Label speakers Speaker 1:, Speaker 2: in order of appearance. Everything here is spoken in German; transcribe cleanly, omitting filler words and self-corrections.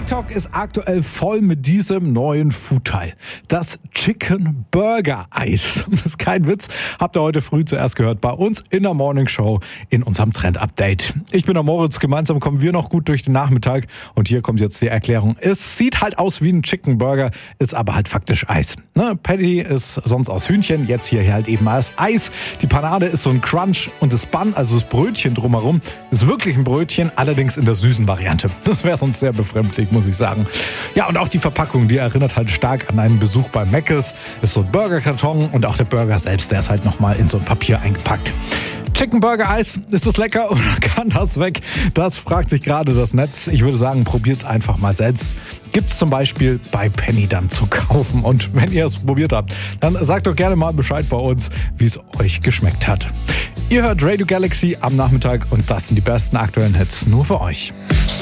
Speaker 1: TikTok ist aktuell voll mit diesem neuen Foodteil. Das Chicken Burger Eis. Das ist kein Witz. Habt ihr heute früh zuerst gehört bei uns in der Morning Show in unserem Trend Update. Ich bin der Moritz. Gemeinsam kommen wir noch gut durch den Nachmittag. Und hier kommt jetzt die Erklärung. Es sieht halt aus wie ein Chicken Burger, ist aber halt faktisch Eis. Patty ist sonst aus Hühnchen, jetzt hier halt eben als Eis. Die Panade ist so ein Crunch und das Bun, also das Brötchen drumherum, ist wirklich ein Brötchen, allerdings in der süßen Variante. Das wäre sonst sehr befremdlich, muss ich sagen. Ja, und auch die Verpackung, die erinnert halt stark an einen Besuch bei Mc's. Ist so ein Burgerkarton und auch der Burger selbst, der ist halt nochmal in so ein Papier eingepackt. Chicken Burger Eis, ist das lecker oder kann das weg? Das fragt sich gerade das Netz. Ich würde sagen, probiert's einfach mal selbst. Gibt's zum Beispiel bei Penny dann zu kaufen. Und wenn ihr es probiert habt, dann sagt doch gerne mal Bescheid bei uns, wie es euch geschmeckt hat. Ihr hört Radio Galaxy am Nachmittag und das sind die besten aktuellen Hits nur für euch.